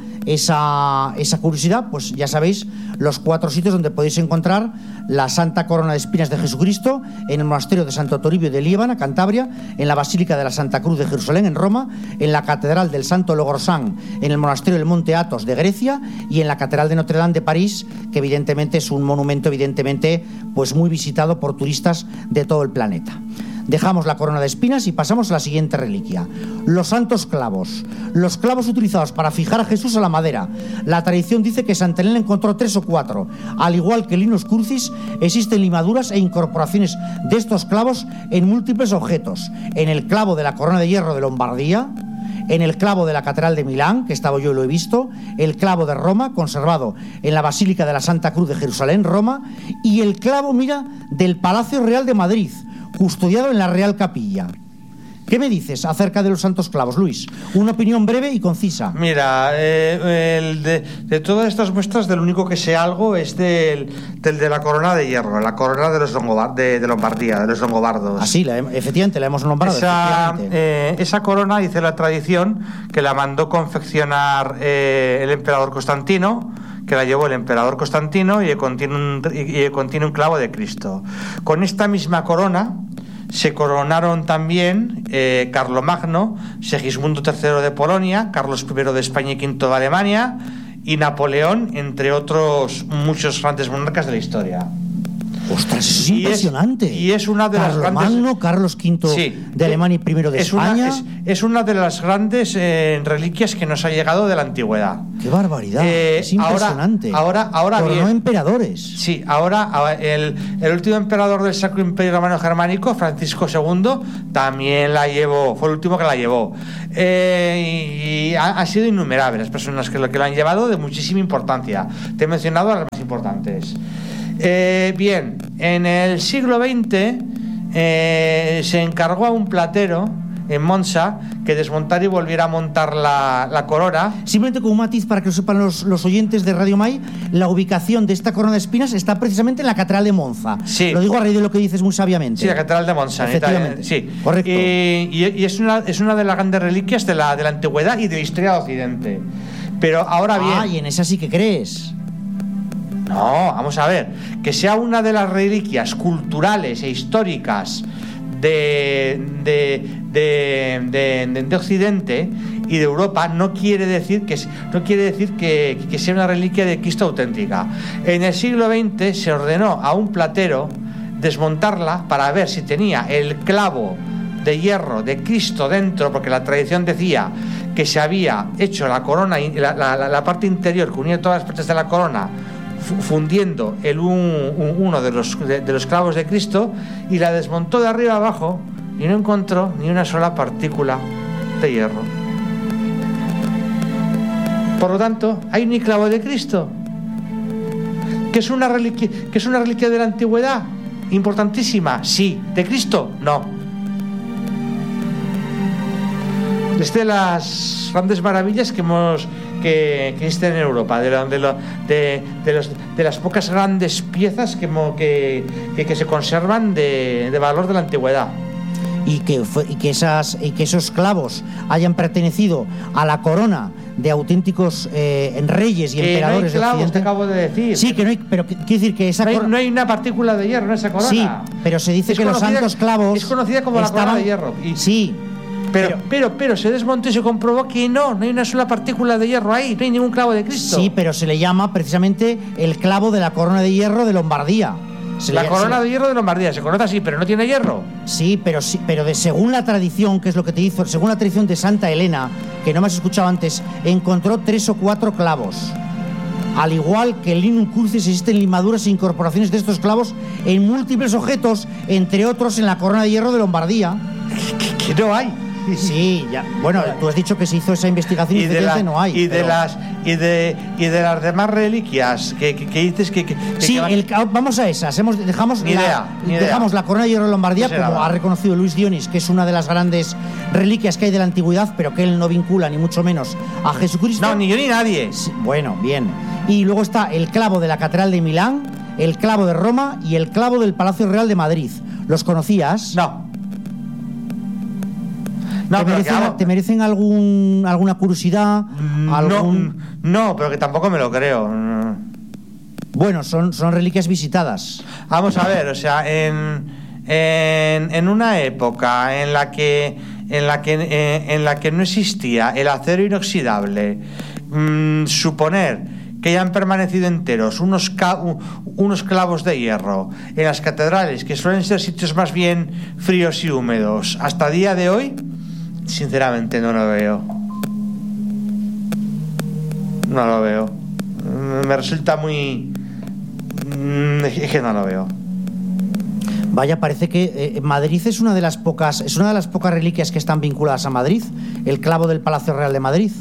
esa, esa curiosidad, pues ya sabéis los cuatro sitios donde podéis encontrar la Santa Corona de Espinas de Jesucristo: en el monasterio de Santo Toribio de Liébana, Cantabria; en la Basílica de la Santa Cruz de Jerusalén, en Roma; en la Catedral del Santo Logrosán, en el monasterio del Monte Athos de Grecia; y en la Catedral de Notre Dame de París, que evidentemente es un monumento evidentemente pues muy visitado por turistas de todo el planeta. Dejamos la corona de espinas y pasamos a la siguiente reliquia: los santos clavos. Los clavos utilizados para fijar a Jesús a la madera. La tradición dice que Santa Elena encontró tres o cuatro. Al igual que Linus Crucis, existen limaduras e incorporaciones de estos clavos en múltiples objetos: en el clavo de la corona de hierro de Lombardía, en el clavo de la Catedral de Milán, que estaba yo y lo he visto, el clavo de Roma, conservado en la Basílica de la Santa Cruz de Jerusalén, Roma, y el clavo, mira, del Palacio Real de Madrid, custodiado en la Real Capilla. ¿Qué me dices acerca de los santos clavos, Luis? Una opinión breve y concisa. Mira, eh, el de, de todas estas muestras, del único que sé algo es del, del de la corona de hierro, la corona de los Longobar- de, de Lombardía, de los longobardos. Así, la, efectivamente, la hemos nombrado. Esa, eh, esa corona, dice la tradición, que la mandó confeccionar eh, el emperador Constantino, que la llevó el emperador Constantino, y que contiene un, y que contiene un clavo de Cristo. Con esta misma corona se coronaron también eh, Carlomagno, Segismundo tercero de Polonia, Carlos primero de España y quinto de Alemania, y Napoleón, entre otros muchos grandes monarcas de la historia. Ostras, eso es Y impresionante. Es, y es una de las grandes... Carlomagno, Carlos quinto Sí, de Alemania y primero de es España. Una, es, es una de las grandes eh, reliquias que nos ha llegado de la antigüedad. ¡Qué barbaridad! Eh, es impresionante. Ahora, ahora, ahora Coronó bien, emperadores. Sí, ahora el, el último emperador del Sacro Imperio Romano Germánico, Francisco segundo, también la llevó, fue el último que la llevó. Eh, y, y ha, ha sido innumerables las personas que lo, que lo han llevado, de muchísima importancia. Te he mencionado a las más importantes. Eh, bien, en el siglo veinte eh, se encargó a un platero en Monza, que desmontar y volviera a montar la, la corona. Simplemente como un matiz para que lo sepan los, los oyentes de Radio Mai, la ubicación de esta corona de espinas está precisamente en la Catedral de Monza. Sí. Lo digo a raíz de lo que dices muy sabiamente. Sí, la Catedral de Monza. Efectivamente. Sí, correcto. Y, y, y es, una, es una de las grandes reliquias de la, de la antigüedad y de la historia de Occidente. Pero ahora bien... Ah, y en esa sí que crees. No, vamos a ver. Que sea una de las reliquias culturales e históricas de, de, de, de, de, de Occidente y de Europa no quiere decir que no quiere decir que, que sea una reliquia de Cristo auténtica. En el siglo veinte se ordenó a un platero desmontarla para ver si tenía el clavo de hierro de Cristo dentro, porque la tradición decía que se había hecho la corona, la, la, la parte interior que unía todas las partes de la corona, fundiendo el un, un, uno de los, de, de los clavos de Cristo, y la desmontó de arriba abajo y no encontró ni una sola partícula de hierro. Por lo tanto, hay un clavo de Cristo, que es una reliquia, que es una reliquia de la antigüedad, importantísima, sí. ¿De Cristo? No. Es de las grandes maravillas que hemos que, que existen en Europa, de, lo, de, lo, de, de, los, de las pocas grandes piezas que, que, que, que se conservan de, de valor de la antigüedad. Y que, fue, y, que esas, y que esos clavos hayan pertenecido a la corona de auténticos eh, reyes y que emperadores no hay clavos, de Occidente. te acabo de decir. Sí, que no hay, pero quiero decir que esa no hay, corona... no hay una partícula de hierro en esa corona. Sí, pero se dice es que los santos clavos es conocida como estaban... la corona de hierro. Y... Sí. Pero, pero, pero, pero se desmontó y se comprobó que no, no hay una sola partícula de hierro ahí, no hay ningún clavo de Cristo. Sí, pero se le llama precisamente el clavo de la corona de hierro de Lombardía. Se la le, corona se... de hierro de Lombardía, se conoce así, pero no tiene hierro. Sí, pero sí, pero de según la tradición, que es lo que te hizo, según la tradición de Santa Elena, que no me has escuchado antes, encontró tres o cuatro clavos. Al igual que el linum crucis, existen limaduras e incorporaciones de estos clavos en múltiples objetos, entre otros en la corona de hierro de Lombardía. Que, que no hay. Sí, ya. Bueno, tú has dicho que se hizo esa investigación y, y de la, no hay. Y pero... de las y de y de las demás reliquias que, que, que dices que, que, que sí, que van... el, vamos a esas. Hemos, dejamos ni la, idea, ni dejamos idea. la corona de hierro de Lombardía, no como nada. Ha reconocido Luis Dionis, que es una de las grandes reliquias que hay de la antigüedad, pero que él no vincula ni mucho menos a Jesucristo. No, ni yo ni nadie. Sí, bueno, bien. Y luego está el clavo de la Catedral de Milán, el clavo de Roma y el clavo del Palacio Real de Madrid. ¿Los conocías? No. No, ¿Te, pero merecen, que, ¿Te merecen algún, alguna curiosidad? Algún... No, no, pero que tampoco me lo creo. Bueno, son, son reliquias visitadas. Vamos a ver, o sea, en, en, en una época en la que en la que eh, en la que no existía el acero inoxidable, mmm, suponer que hayan permanecido enteros unos, ca unos clavos de hierro en las catedrales, que suelen ser sitios más bien fríos y húmedos, hasta el día de hoy, sinceramente no lo veo. No lo veo. Me resulta muy... Es que no lo veo. Vaya, parece que eh, Madrid es una de las pocas es una de las pocas reliquias que están vinculadas a Madrid, el clavo del Palacio Real de Madrid.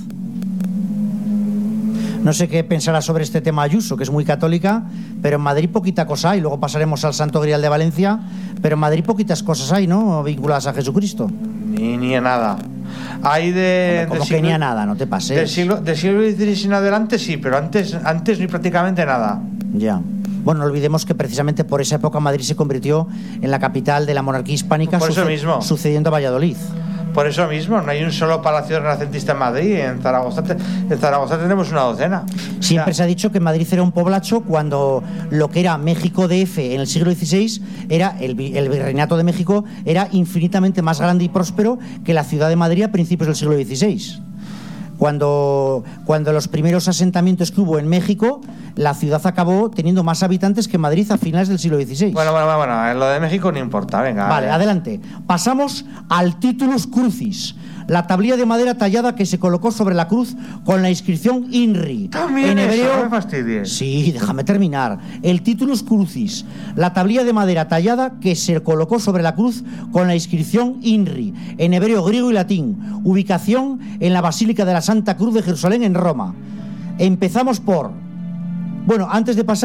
No sé qué pensará sobre este tema Ayuso, que es muy católica, pero en Madrid poquita cosa hay. Luego pasaremos al Santo Grial de Valencia, pero en Madrid poquitas cosas hay, ¿no?, vinculadas a Jesucristo. Ni, ni a nada. Hay de... Como que ni a nada, no te pases. Del siglo, del siglo dieciséis en adelante sí, pero antes, antes ni prácticamente nada. Ya. Bueno, no olvidemos que precisamente por esa época Madrid se convirtió en la capital de la monarquía hispánica, por eso mismo. sucediendo a Valladolid. Por eso mismo, no hay un solo palacio renacentista en Madrid. En Zaragoza, en Zaragoza tenemos una docena. Siempre o sea, se ha dicho que Madrid era un poblacho cuando lo que era México D F en el siglo dieciséis, era el, el virreinato de México, era infinitamente más grande y próspero que la ciudad de Madrid a principios del siglo dieciséis. Cuando, cuando los primeros asentamientos que hubo en México, la ciudad acabó teniendo más habitantes que Madrid a finales del siglo dieciséis. Bueno, bueno, bueno, en lo de México no importa, venga. Vale, ver. Adelante. Pasamos al Titulus Crucis, la tablilla de madera tallada que se colocó sobre la cruz con la inscripción INRI. También en hebreo, eso, no me fastidies. Sí, déjame terminar. El Titulus Crucis, la tablilla de madera tallada que se colocó sobre la cruz con la inscripción INRI, en hebreo, griego y latín. Ubicación en la Basílica de la Santa Cruz de Jerusalén, en Roma. Empezamos por... Bueno, antes de pasar...